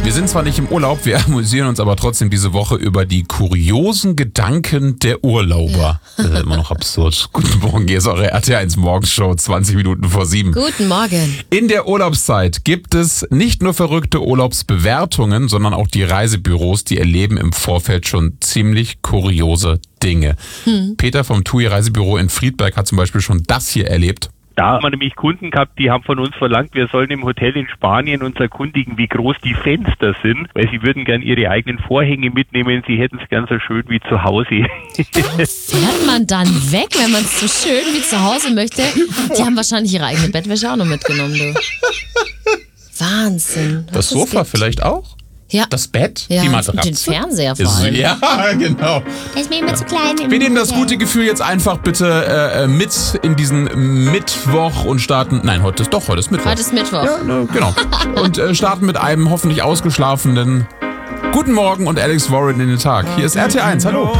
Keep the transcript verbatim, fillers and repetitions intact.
Wir sind zwar nicht im Urlaub, wir amüsieren uns aber trotzdem diese Woche über die kuriosen Gedanken der Urlauber. Das ist immer noch absurd. Guten Morgen, hier ist eure R T eins Morgenshow, zwanzig Minuten vor sieben. Guten Morgen. In der Urlaubszeit gibt es nicht nur verrückte Urlaubsbewertungen, sondern auch die Reisebüros, die erleben im Vorfeld schon ziemlich kuriose Dinge. Hm. Peter vom T U I Reisebüro in Friedberg hat zum Beispiel schon das hier erlebt. Da haben wir nämlich Kunden gehabt, die haben von uns verlangt, wir sollen im Hotel in Spanien uns erkundigen, wie groß die Fenster sind, weil sie würden gern ihre eigenen Vorhänge mitnehmen, sie hätten es gern so schön wie zu Hause. Fährt man dann weg, wenn man es so schön wie zu Hause möchte? Die haben wahrscheinlich ihre eigene Bettwäsche auch noch mitgenommen, du. Wahnsinn. Das Sofa vielleicht auch? Ja. Das Bett? Ja, die und Matratze? den Fernseher vor Ist, allem. ja, genau. Ist mir immer zu klein. Wir nehmen das gute Gefühl jetzt einfach bitte äh, mit in diesen Mittwoch und starten. Nein, heute ist doch, heute ist Mittwoch. Heute ist Mittwoch. Ja, ne, genau. Und äh, starten mit einem hoffentlich ausgeschlafenen Guten Morgen und Alex Warren in den Tag. Hier ist R T eins. Hallo.